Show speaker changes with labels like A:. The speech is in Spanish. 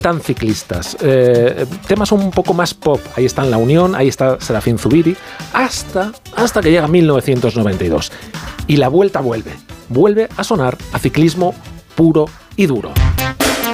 A: tan ciclistas. Temas un poco más pop. Ahí están La Unión, ahí está Serafín Zubiri, hasta que llega 1992. Y la Vuelta vuelve a sonar a ciclismo puro y duro.